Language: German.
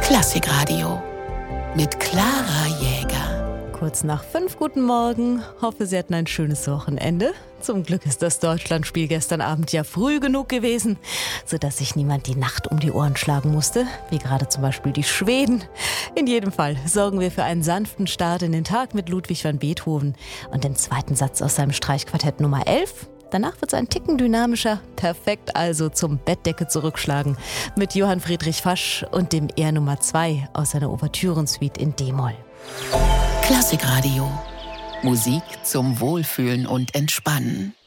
Klassikradio mit Clara Jäger. Kurz nach 5, guten Morgen. Hoffe, Sie hatten ein schönes Wochenende. Zum Glück ist das Deutschlandspiel gestern Abend ja früh genug gewesen, sodass sich niemand die Nacht um die Ohren schlagen musste, wie gerade zum Beispiel die Schweden. In jedem Fall sorgen wir für einen sanften Start in den Tag mit Ludwig van Beethoven und dem zweiten Satz aus seinem Streichquartett Nummer 11. Danach wird es ein Ticken dynamischer. Perfekt also zum Bettdecke zurückschlagen mit Johann Friedrich Fasch und dem R Nummer 2 aus seiner Ouvertürensuite in D-Moll. Klassikradio. Musik zum Wohlfühlen und Entspannen.